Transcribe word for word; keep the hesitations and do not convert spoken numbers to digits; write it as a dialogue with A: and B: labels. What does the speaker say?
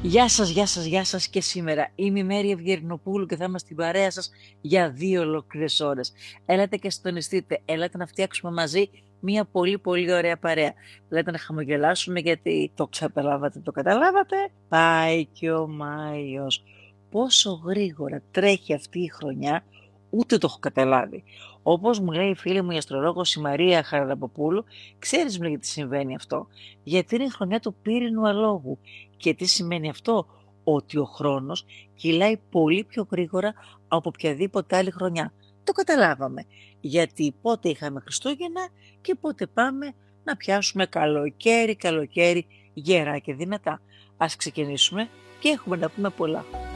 A: Γεια σας, γεια σας, γεια σας και σήμερα. Είμαι η Μέρη Ευγερινοπούλου και θα είμαστε στην παρέα σας για δύο ολόκληρες ώρες. Έλατε και συντονιστείτε, έλατε να φτιάξουμε μαζί μια πολύ πολύ ωραία παρέα. Έλατε να χαμογελάσουμε γιατί το ξεπεράβατε, το καταλάβατε. Πάει και ο Μάιος. Πόσο γρήγορα τρέχει αυτή η χρονιά, ούτε το έχω καταλάβει. Όπως μου λέει η φίλη μου η αστρολόγος η Μαρία Χαραλαμποπούλου, ξέρεις μου γιατί συμβαίνει αυτό. Γιατί είναι η χρονιά του πύρινου αλόγου. Και τι σημαίνει αυτό? Ότι ο χρόνος κυλάει πολύ πιο γρήγορα από οποιαδήποτε άλλη χρονιά. Το καταλάβαμε. Γιατί πότε είχαμε Χριστούγεννα και πότε πάμε να πιάσουμε καλοκαίρι, καλοκαίρι, γερά και δυνατά. Ας ξεκινήσουμε και έχουμε να πούμε πολλά.